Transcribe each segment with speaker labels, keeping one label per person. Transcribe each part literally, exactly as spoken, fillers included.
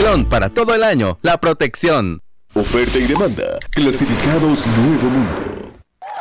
Speaker 1: Tron, para todo el año, la protección.
Speaker 2: Oferta y demanda. Clasificados Nuevo Mundo.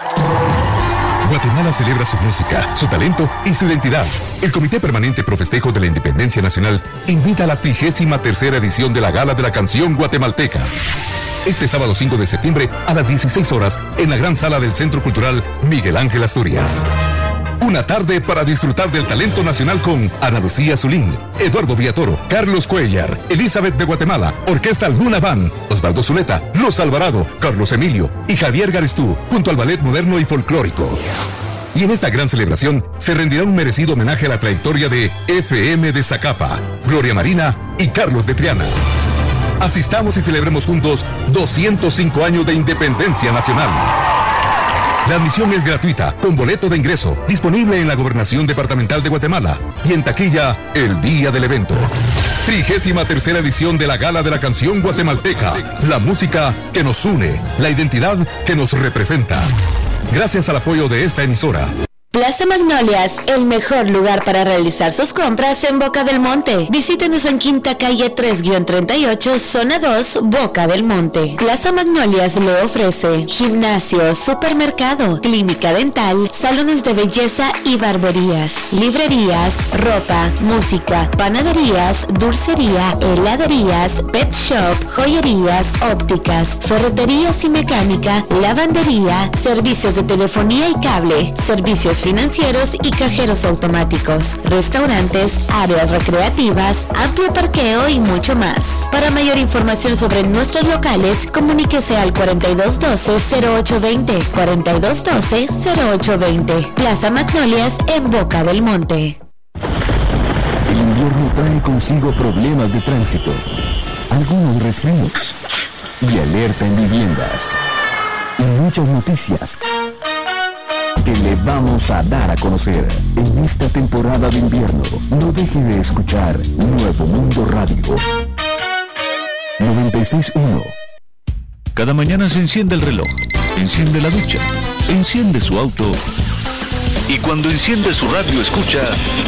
Speaker 3: Guatemala celebra su música, su talento y su identidad. El Comité Permanente Pro Festejo de la Independencia Nacional invita a la trigésima tercera edición de la Gala de la Canción Guatemalteca. Este sábado cinco de septiembre a las dieciséis horas en la gran sala del Centro Cultural Miguel Ángel Asturias. Una tarde para disfrutar del talento nacional con Ana Lucía Zulín, Eduardo Villatoro, Carlos Cuellar, Elizabeth de Guatemala, Orquesta Luna Van, Osvaldo Zuleta, Los Alvarado, Carlos Emilio y Javier Garistú, junto al Ballet Moderno y Folclórico. Y en esta gran celebración se rendirá un merecido homenaje a la trayectoria de F M de Zacapa, Gloria Marina y Carlos de Triana. Asistamos y celebremos juntos doscientos cinco años de independencia nacional. La admisión es gratuita, con boleto de ingreso, disponible en la Gobernación Departamental de Guatemala y en taquilla el día del evento. Trigésima tercera edición de la Gala de la Canción Guatemalteca. La música que nos une, la identidad que nos representa. Gracias al apoyo de esta emisora.
Speaker 4: Plaza Magnolias, el mejor lugar para realizar sus compras en Boca del Monte. Visítenos en Quinta Calle tres treinta y ocho, Zona dos, Boca del Monte. Plaza Magnolias le ofrece gimnasio, supermercado, clínica dental, salones de belleza y barberías, librerías, ropa, música, panaderías, dulcería, heladerías, pet shop, joyerías, ópticas, ferreterías y mecánica, lavandería, servicios de telefonía y cable, servicios financieros y cajeros automáticos, restaurantes, áreas recreativas, amplio parqueo y mucho más. Para mayor información sobre nuestros locales, comuníquese al cuarenta y dos doce, cero ocho veinte, cuarenta y dos doce, cero ocho veinte. Plaza Magnolias en Boca del Monte.
Speaker 2: El invierno trae consigo problemas de tránsito, algunos resfríos y alerta en viviendas y muchas noticias que le vamos a dar a conocer en esta temporada de invierno. No deje de escuchar Nuevo Mundo Radio noventa y seis punto uno.
Speaker 5: Cada mañana se enciende el reloj, enciende la ducha, enciende su auto y cuando enciende su radio escucha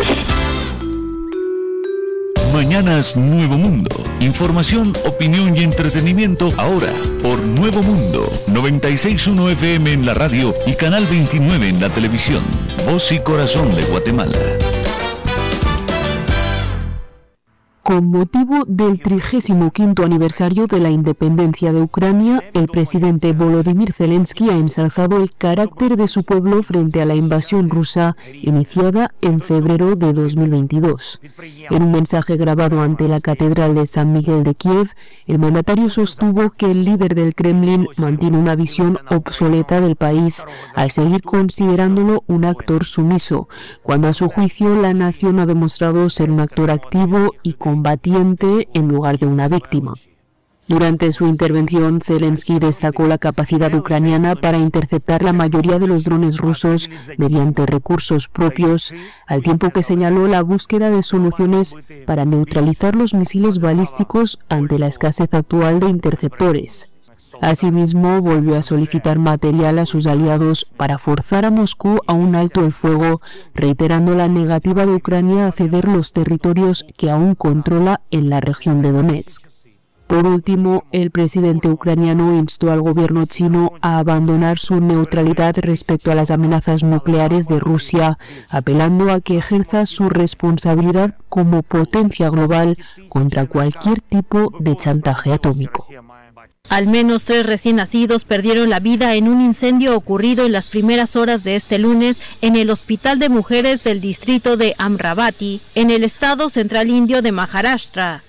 Speaker 5: Mañanas Nuevo Mundo. Información, opinión y entretenimiento ahora por Nuevo Mundo noventa y seis punto uno F M en la radio y Canal veintinueve en la televisión. Voz y corazón de Guatemala.
Speaker 6: Con motivo del trigésimo quinto aniversario de la independencia de Ucrania, el presidente Volodymyr Zelensky ha ensalzado el carácter de su pueblo frente a la invasión rusa iniciada en febrero de dos mil veintidós. En un mensaje grabado ante la Catedral de San Miguel de Kiev, el mandatario sostuvo que el líder del Kremlin mantiene una visión obsoleta del país al seguir considerándolo un actor sumiso, cuando a su juicio la nación ha demostrado ser un actor activo y combatiente en lugar de una víctima. Durante su intervención, Zelensky destacó la capacidad ucraniana para interceptar la mayoría de los drones rusos mediante recursos propios, al tiempo que señaló la búsqueda de soluciones para neutralizar los misiles balísticos ante la escasez actual de interceptores. Asimismo, volvió a solicitar material a sus aliados para forzar a Moscú a un alto el fuego, reiterando la negativa de Ucrania a ceder los territorios que aún controla en la región de Donetsk. Por último, el presidente ucraniano instó al gobierno chino a abandonar su neutralidad respecto a las amenazas nucleares de Rusia, apelando a que ejerza su responsabilidad como potencia global contra cualquier tipo de chantaje atómico.
Speaker 7: Al menos tres recién nacidos perdieron la vida en un incendio ocurrido en las primeras horas de este lunes en el Hospital de Mujeres del distrito de Amravati, en el estado central indio de Maharashtra.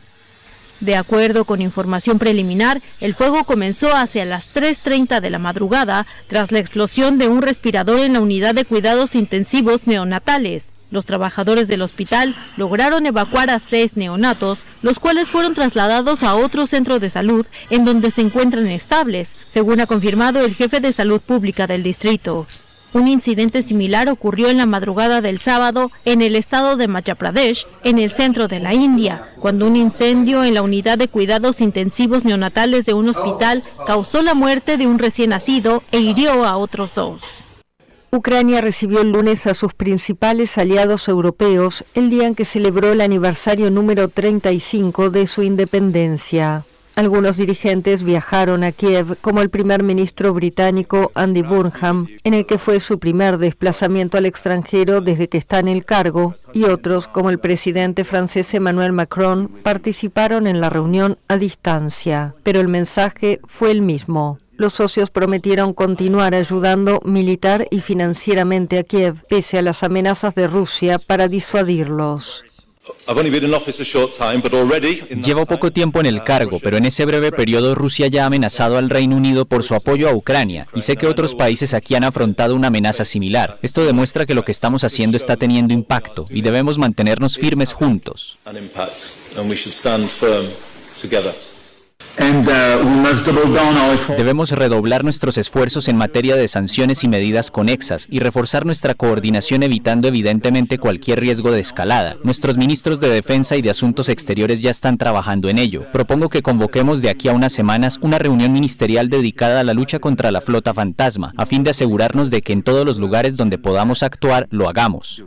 Speaker 7: De acuerdo con información preliminar, el fuego comenzó hacia las tres treinta de la madrugada tras la explosión de un respirador en la unidad de cuidados intensivos neonatales. Los trabajadores del hospital lograron evacuar a seis neonatos, los cuales fueron trasladados a otro centro de salud en donde se encuentran estables, según ha confirmado el jefe de salud pública del distrito. Un incidente similar ocurrió en la madrugada del sábado en el estado de Madhya Pradesh, en el centro de la India, cuando un incendio en la unidad de cuidados intensivos neonatales de un hospital causó la muerte de un recién nacido e hirió a otros dos.
Speaker 8: Ucrania recibió el lunes a sus principales aliados europeos el día en que celebró el aniversario número treinta y cinco de su independencia. Algunos dirigentes viajaron a Kiev, como el primer ministro británico Andy Burnham, en el que fue su primer desplazamiento al extranjero desde que está en el cargo, y otros, como el presidente francés Emmanuel Macron, participaron en la reunión a distancia. Pero el mensaje fue el mismo. Los socios prometieron continuar ayudando militar y financieramente a Kiev, pese a las amenazas de Rusia para disuadirlos.
Speaker 9: Llevo poco tiempo en el cargo, pero en ese breve periodo Rusia ya ha amenazado al Reino Unido por su apoyo a Ucrania, y sé que otros países aquí han afrontado una amenaza similar. Esto demuestra que lo que estamos haciendo está teniendo impacto, y debemos mantenernos firmes juntos. Debemos redoblar nuestros esfuerzos en materia de sanciones y medidas conexas y reforzar nuestra coordinación evitando evidentemente cualquier riesgo de escalada. Nuestros ministros de Defensa y de Asuntos Exteriores ya están trabajando en ello. Propongo que convoquemos de aquí a unas semanas una reunión ministerial dedicada a la lucha contra la flota fantasma, a fin de asegurarnos de que en todos los lugares donde podamos actuar, lo hagamos.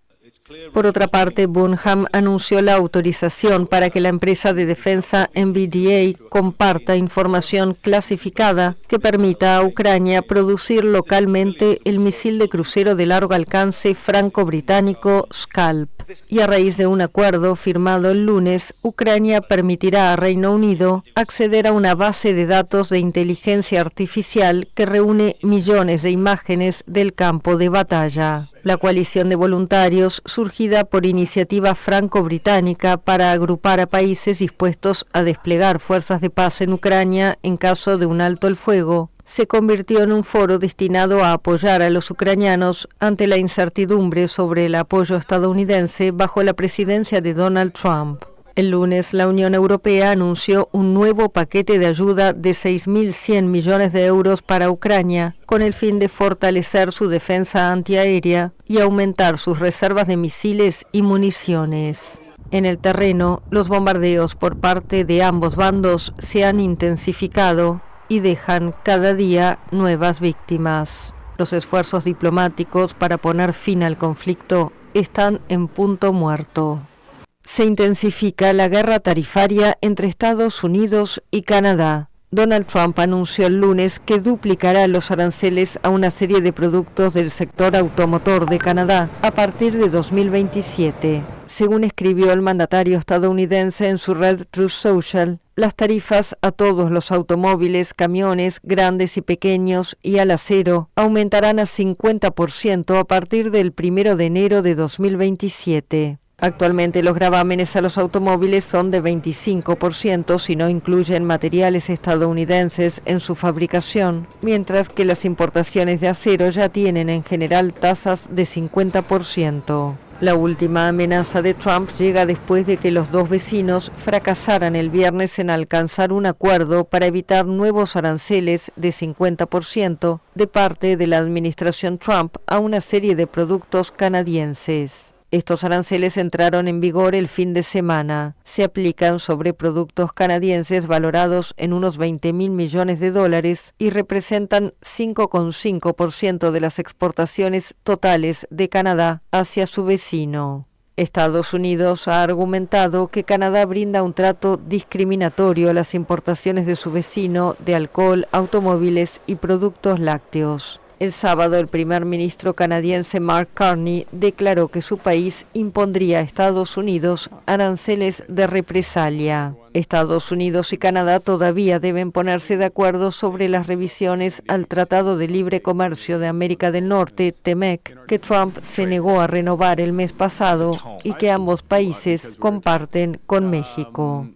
Speaker 8: Por otra parte, Burnham anunció la autorización para que la empresa de defensa N V D A comparta información clasificada que permita a Ucrania producir localmente el misil de crucero de largo alcance franco-británico Scalp. Y a raíz de un acuerdo firmado el lunes, Ucrania permitirá a Reino Unido acceder a una base de datos de inteligencia artificial que reúne millones de imágenes del campo de batalla. La coalición de voluntarios, surgida por iniciativa franco-británica para agrupar a países dispuestos a desplegar fuerzas de paz en Ucrania en caso de un alto el fuego, se convirtió en un foro destinado a apoyar a los ucranianos ante la incertidumbre sobre el apoyo estadounidense bajo la presidencia de Donald Trump. El lunes, la Unión Europea anunció un nuevo paquete de ayuda de seis mil cien millones de euros para Ucrania, con el fin de fortalecer su defensa antiaérea y aumentar sus reservas de misiles y municiones. En el terreno, los bombardeos por parte de ambos bandos se han intensificado y dejan cada día nuevas víctimas. Los esfuerzos diplomáticos para poner fin al conflicto están en punto muerto. Se intensifica la guerra tarifaria entre Estados Unidos y Canadá. Donald Trump anunció el lunes que duplicará los aranceles a una serie de productos del sector automotor de Canadá a partir de dos mil veintisiete. Según escribió el mandatario estadounidense en su red Truth Social, las tarifas a todos los automóviles, camiones, grandes y pequeños, y al acero aumentarán a cincuenta por ciento a partir del primero de enero de dos mil veintisiete. Actualmente los gravámenes a los automóviles son de veinticinco por ciento si no incluyen materiales estadounidenses en su fabricación, mientras que las importaciones de acero ya tienen en general tasas de cincuenta por ciento. La última amenaza de Trump llega después de que los dos vecinos fracasaran el viernes en alcanzar un acuerdo para evitar nuevos aranceles de cincuenta por ciento de parte de la administración Trump a una serie de productos canadienses. Estos aranceles entraron en vigor el fin de semana. Se aplican sobre productos canadienses valorados en unos veinte mil millones de dólares y representan cinco coma cinco por ciento de las exportaciones totales de Canadá hacia su vecino. Estados Unidos ha argumentado que Canadá brinda un trato discriminatorio a las importaciones de su vecino de alcohol, automóviles y productos lácteos. El sábado, el primer ministro canadiense Mark Carney declaró que su país impondría a Estados Unidos aranceles de represalia. Estados Unidos y Canadá todavía deben ponerse de acuerdo sobre las revisiones al Tratado de Libre Comercio de América del Norte, T M E C, que Trump se negó a renovar el mes pasado y que ambos países comparten con México.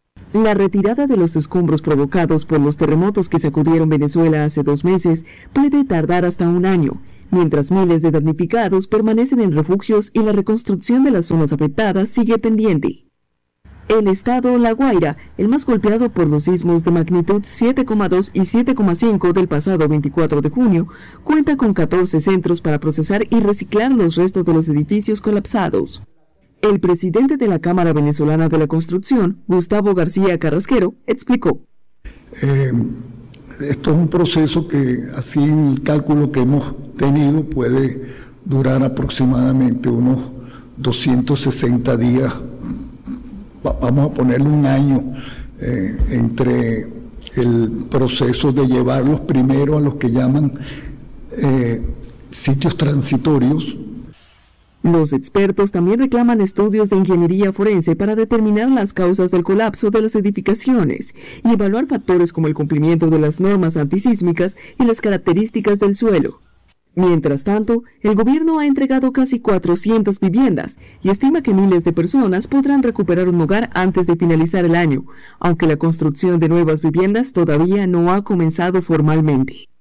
Speaker 10: La retirada de los escombros provocados por los terremotos que sacudieron Venezuela hace dos meses puede tardar hasta un año, mientras miles de damnificados permanecen en refugios y la reconstrucción de las zonas afectadas sigue pendiente. El estado La Guaira, el más golpeado por los sismos de magnitud siete coma dos y siete coma cinco del pasado veinticuatro de junio, cuenta con catorce centros para procesar y reciclar los restos de los edificios colapsados. El presidente de la Cámara Venezolana de la Construcción, Gustavo García Carrasquero, explicó.
Speaker 11: Eh, Esto es un proceso que, así en el cálculo que hemos tenido, puede durar aproximadamente unos doscientos sesenta días, vamos a ponerle un año, eh, entre el proceso de llevarlos primero a los que llaman eh, sitios transitorios.
Speaker 10: Los expertos también reclaman estudios de ingeniería forense para determinar las causas del colapso de las edificaciones y evaluar factores como el cumplimiento de las normas antisísmicas y las características del suelo. Mientras tanto, el gobierno ha entregado casi cuatrocientas viviendas y estima que miles de personas podrán recuperar un hogar antes de finalizar el año, aunque la construcción de nuevas viviendas todavía no ha comenzado formalmente.